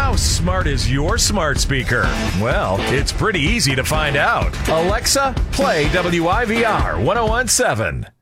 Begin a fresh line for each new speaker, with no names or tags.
How smart is your smart speaker? Well, it's pretty easy to find out. Alexa, play WIVR 1017.